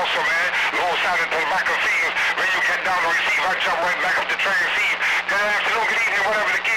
hustle, man. Low sounding to the back of field. When you get down to receive, I jump right back up the train seat. Good afternoon, good evening, whatever the